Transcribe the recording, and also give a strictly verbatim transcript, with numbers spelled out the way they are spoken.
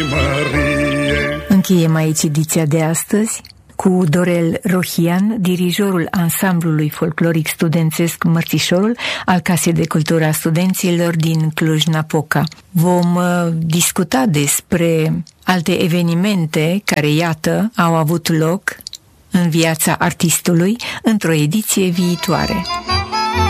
Marie. Încheiem aici ediția de astăzi cu Dorel Rohian, dirijorul ansamblului folcloric studențesc Mărțișorul al Casei de Cultură a Studenților din Cluj-Napoca. Vom uh, discuta despre alte evenimente care, iată, au avut loc în viața artistului într-o ediție viitoare.